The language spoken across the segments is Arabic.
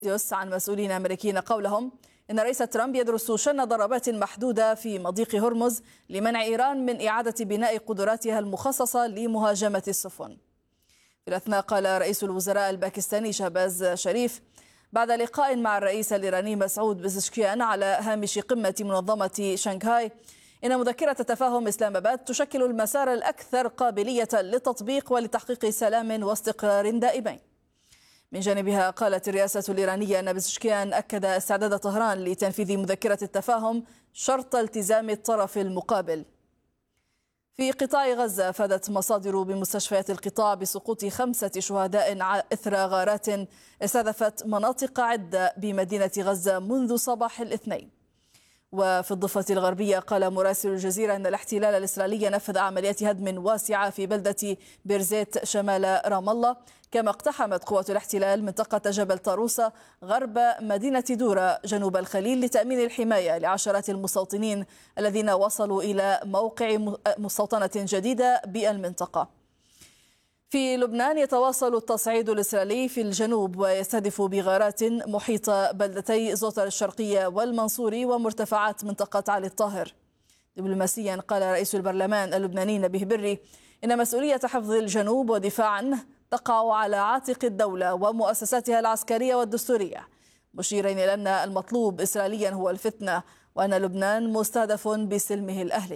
عن مسؤولين أمريكيين قولهم إن الرئيس ترامب يدرس شن ضربات محدودة في مضيق هرمز لمنع إيران من إعادة بناء قدراتها المخصصة لمهاجمة السفن. في الأثناء قال رئيس الوزراء الباكستاني شهباز شريف بعد لقاء مع الرئيس الإيراني مسعود بزشكيان على هامش قمة منظمة شنغهاي إن مذكرة تفاهم إسلام آباد تشكل المسار الأكثر قابلية للتطبيق ولتحقيق سلام واستقرار دائمين. من جانبها قالت الرئاسة الإيرانية أن بزشكيان أكد استعداد طهران لتنفيذ مذكرة التفاهم شرط التزام الطرف المقابل. في قطاع غزة أفادت مصادر بمستشفيات القطاع بسقوط 5 شهداء إثر غارات استهدفت مناطق عدة بمدينة غزة منذ صباح الاثنين. وفي الضفة الغربية قال مراسل الجزيرة أن الاحتلال الإسرائيلي نفذ عمليات هدم واسعة في بلدة بيرزيت شمال رام الله، كما اقتحمت قوات الاحتلال منطقة جبل طاروسة غرب مدينة دورة جنوب الخليل لتأمين الحماية لعشرات المستوطنين الذين وصلوا إلى موقع مستوطنة جديدة بالمنطقة. في لبنان يتواصل التصعيد الإسرائيلي في الجنوب ويستهدف بغارات محيط بلدتي زوطر الشرقية والمنصوري ومرتفعات منطقة علي الطاهر. دبلوماسيا قال رئيس البرلمان اللبناني نبيه بري إن مسؤولية حفظ الجنوب ودفاع عنه تقع على عاتق الدولة ومؤسساتها العسكرية والدستورية، مشيرين إلى أن المطلوب إسرائيليا هو الفتنة وأن لبنان مستهدف بسلمه الأهلي.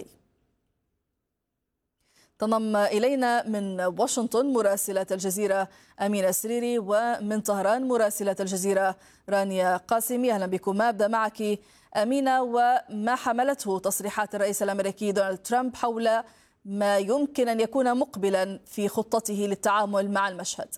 تنضم إلينا من واشنطن مراسلة الجزيرة أمينة سريري ومن طهران مراسلة الجزيرة رانيا قاسمي. أهلا بكم. أبدأ معك أمينة، وما حملته تصريحات الرئيس الأمريكي دونالد ترامب حول ما يمكن أن يكون مقبلا في خطته للتعامل مع المشهد؟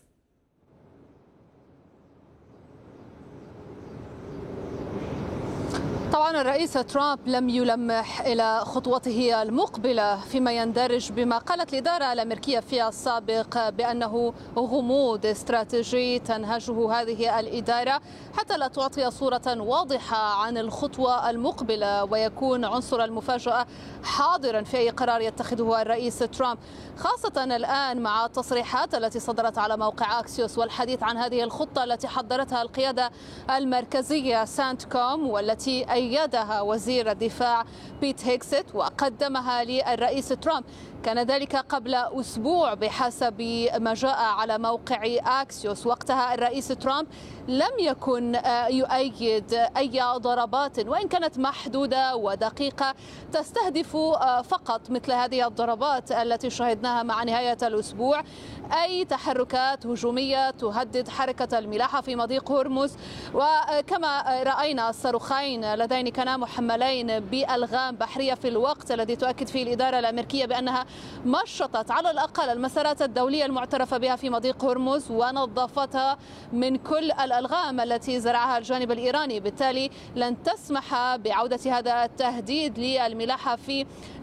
طبعا الرئيس ترامب لم يلمح إلى خطوته المقبلة فيما يندرج بما قالت الإدارة الأمريكية في السابق بأنه غموض استراتيجي تنهجه هذه الإدارة حتى لا تعطي صورة واضحة عن الخطوة المقبلة ويكون عنصر المفاجأة حاضرا في أي قرار يتخذه الرئيس ترامب، خاصة الآن مع التصريحات التي صدرت على موقع أكسيوس والحديث عن هذه الخطة التي حضرتها القيادة المركزية سانتكوم والتي أيدها وزير الدفاع بيت هيكست وقدمها للرئيس ترامب. كان ذلك قبل أسبوع بحسب ما جاء على موقع أكسيوس. وقتها الرئيس ترامب لم يكن يؤيد أي ضربات وإن كانت محدودة ودقيقة تستهدف فقط مثل هذه الضربات التي شهدناها مع نهاية الأسبوع، أي تحركات هجومية تهدد حركة الملاحة في مضيق هرمز. وكما رأينا الصاروخين اللذين كانا محملين بألغام بحرية في الوقت الذي تؤكد فيه الإدارة الأمريكية بأنها مشطت على الأقل المسارات الدولية المعترف بها في مضيق هرمز ونظفتها من كل الألغام التي زرعها الجانب الإيراني، بالتالي لن تسمح بعودة هذا التهديد للملاحة في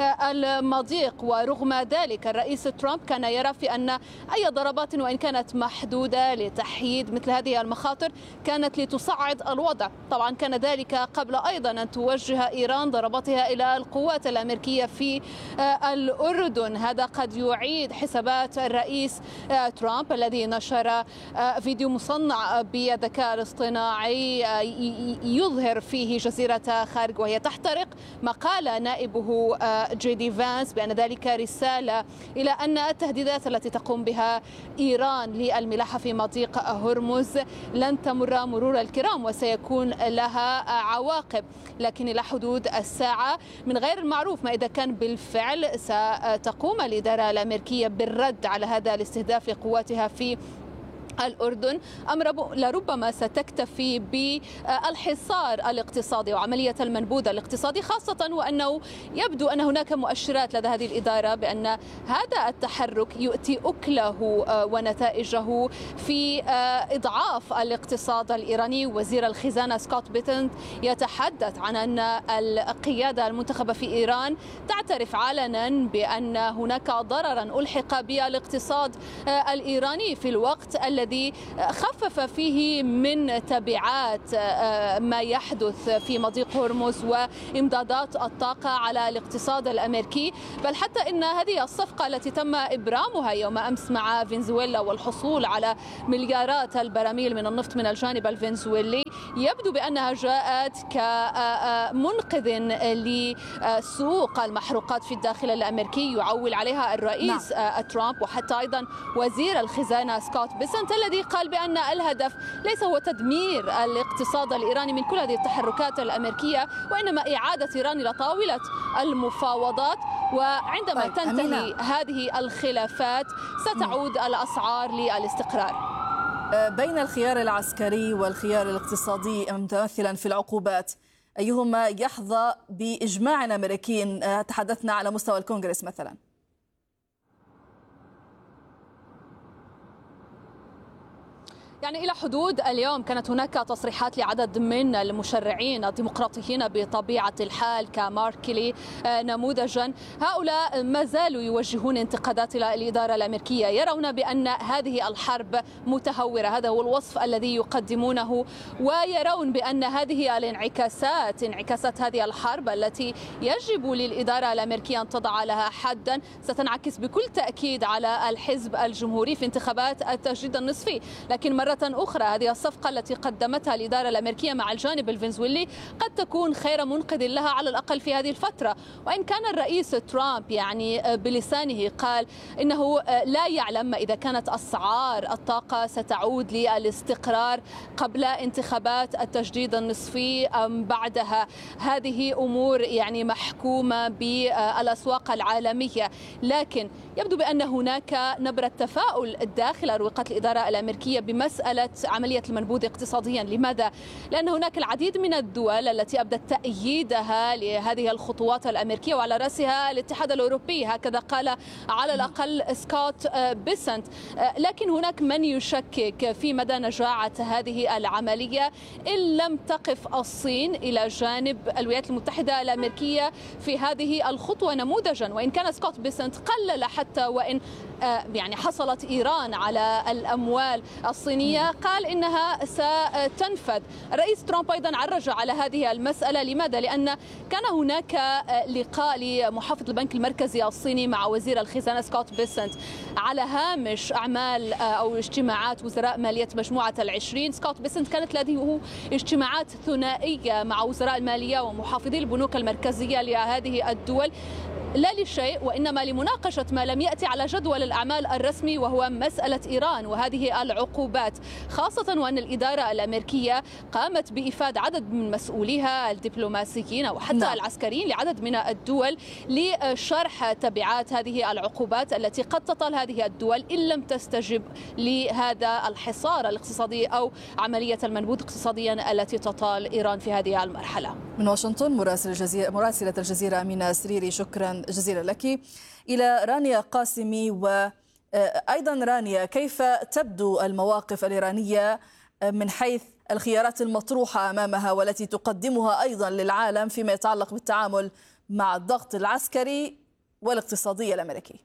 المضيق. ورغم ذلك الرئيس ترامب كان يرى في أن أي ضربات وإن كانت محدودة لتحييد مثل هذه المخاطر كانت لتصعد الوضع. طبعا كان ذلك قبل أيضا أن توجه إيران ضرباتها إلى القوات الأمريكية في الأردن. هذا قد يعيد حسابات الرئيس ترامب الذي نشر فيديو مصنع بالذكاء الاصطناعي يظهر فيه جزيرة خارج وهي تحترق، ما قال نائبه جي دي فانس بأن ذلك رسالة إلى أن التهديدات التي تقوم بها إيران للملاحة في مضيق هرمز لن تمر مرور الكرام وسيكون لها عواقب، لكن إلى حدود الساعة من غير المعروف ما إذا كان بالفعل ستقوم الإدارة الأمريكية بالرد على هذا الاستهداف لقواتها في الأردن أم لربما ستكتفي بالحصار الاقتصادي وعملية المنبوذ الاقتصادي، خاصة وأنه يبدو أن هناك مؤشرات لدى هذه الإدارة بأن هذا التحرك يؤتي أكله ونتائجه في إضعاف الاقتصاد الإيراني. وزير الخزانة سكوت بيتنت يتحدث عن أن القيادة المنتخبة في إيران تعترف علنا بأن هناك ضررا ألحق بالاقتصاد الإيراني في الوقت الذي الذي خفف فيه من تبعات ما يحدث في مضيق هرمز وإمدادات الطاقة على الاقتصاد الأمريكي، بل حتى إن هذه الصفقة التي تم إبرامها يوم أمس مع فنزويلا والحصول على مليارات البراميل من النفط من الجانب الفنزويلي يبدو بأنها جاءت كمنقذ لسوق المحروقات في الداخل الأمريكي يعول عليها الرئيس ترامب، وحتى أيضا وزير الخزانة سكوت بيسنت الذي قال بأن الهدف ليس هو تدمير الاقتصاد الإيراني من كل هذه التحركات الأمريكية، وإنما إعادة إيران إلى طاولة المفاوضات. وعندما تنتهي هذه الخلافات ستعود الأسعار للاستقرار. بين الخيار العسكري والخيار الاقتصادي متمثلا في العقوبات، أيهما يحظى بإجماع أمريكي؟ تحدثنا على مستوى الكونغرس مثلا. يعني إلى حدود اليوم كانت هناك تصريحات لعدد من المشرعين الديمقراطيين بطبيعة الحال كمارك كيلي نموذجا. هؤلاء ما زالوا يوجهون انتقادات إلى الإدارة الأمريكية، يرون بأن هذه الحرب متهورة، هذا هو الوصف الذي يقدمونه، ويرون بأن هذه انعكاسات هذه الحرب التي يجب للإدارة الأمريكية أن تضع لها حدا ستنعكس بكل تأكيد على الحزب الجمهوري في انتخابات التجديد النصفي. لكن مرة أخرى هذه الصفقة التي قدمتها الإدارة الأمريكية مع الجانب الفنزويلي قد تكون خير منقذ لها على الأقل في هذه الفترة. وإن كان الرئيس ترامب يعني بلسانه قال إنه لا يعلم إذا كانت أسعار الطاقة ستعود للاستقرار قبل انتخابات التجديد النصفي أم بعدها، هذه أمور يعني محكومة بالأسواق العالمية. لكن يبدو بأن هناك نبرة تفاؤل داخل أروقة الإدارة الأمريكية بمسألة عملية المنبوذ اقتصاديا. لماذا؟ لأن هناك العديد من الدول التي أبدت تأييدها لهذه الخطوات الأمريكية، وعلى رأسها الاتحاد الأوروبي، هكذا قال على الأقل سكوت بيسنت. لكن هناك من يشكك في مدى نجاعة هذه العملية إن لم تقف الصين إلى جانب الولايات المتحدة الأمريكية في هذه الخطوة نموذجا. وإن كان سكوت بيسنت قلل حتى وإن يعني حصلت إيران على الأموال الصينية، قال إنها ستنفذ. الرئيس ترامب أيضا عرج على هذه المسألة. لماذا؟ لأن كان هناك لقاء لمحافظ البنك المركزي الصيني مع وزير الخزانة سكوت بيسنت على هامش أعمال أو اجتماعات وزراء مالية مجموعة ال20. سكوت بيسنت كانت لديه اجتماعات ثنائية مع وزراء المالية ومحافظي البنوك المركزية لهذه الدول، لا لشيء وإنما لمناقشة ما لم يأتي على جدول الأعمال الرسمي، وهو مسألة إيران وهذه العقوبات، خاصة وأن الإدارة الأمريكية قامت بإفادة عدد من مسؤوليها الدبلوماسيين وحتى العسكريين لعدد من الدول لشرح تبعات هذه العقوبات التي قد تطال هذه الدول إن لم تستجب لهذا الحصار الاقتصادي أو عملية المنبوذ اقتصاديا التي تطال إيران في هذه المرحلة. من واشنطن مراسلة الجزيرة أمينة سريري، شكرا جزيلا لك. إلى رانيا قاسمي، وأيضا رانيا، كيف تبدو المواقف الإيرانية من حيث الخيارات المطروحة أمامها والتي تقدمها أيضا للعالم فيما يتعلق بالتعامل مع الضغط العسكري والاقتصادي الأمريكي؟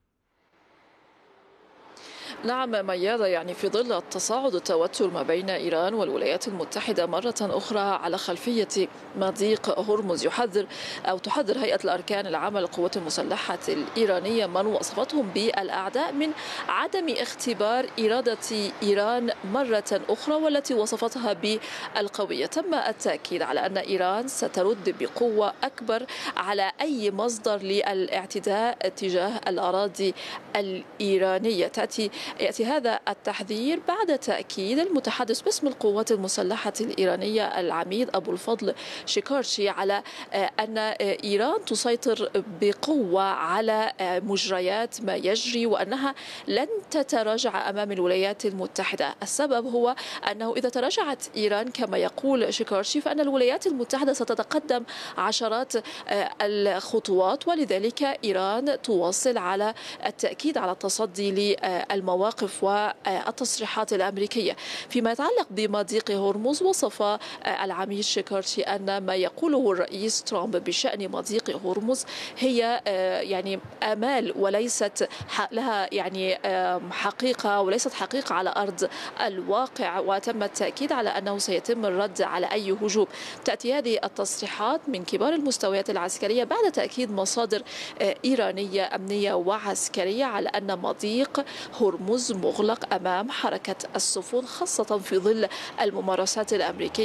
نعم ميادة، يعني في ظل التصاعد التوتر ما بين إيران والولايات المتحدة مرة أخرى على خلفية مضيق هرمز، تحذر هيئة الأركان العامة للقوات المسلحة الإيرانية من وصفتهم بالأعداء من عدم اختبار إرادة إيران مرة أخرى والتي وصفتها بالقوية. تم التأكيد على أن إيران سترد بقوة أكبر على أي مصدر للاعتداء تجاه الأراضي الإيرانية. يأتي هذا التحذير بعد تأكيد المتحدث باسم القوات المسلحة الإيرانية العميد أبو الفضل شيكارشي على أن إيران تسيطر بقوة على مجريات ما يجري وأنها لن تتراجع أمام الولايات المتحدة. السبب هو أنه إذا تراجعت إيران كما يقول شيكارشي فإن الولايات المتحدة ستتقدم عشرات الخطوات، ولذلك إيران تواصل على التأكيد على التصدي للمواقف المواقف والتصريحات الأمريكية. فيما يتعلق بمضيق هرمز، وصف العميد شيكارتي أن ما يقوله الرئيس ترامب بشأن مضيق هرمز هي يعني آمال وليست لها يعني حقيقة، وليست حقيقة على أرض الواقع، وتم التأكيد على أنه سيتم الرد على أي هجوم. تأتي هذه التصريحات من كبار المستويات العسكرية بعد تأكيد مصادر إيرانية أمنية وعسكرية على أن مضيق هرمز مغلق أمام حركة السفن، خاصة في ظل الممارسات الأمريكية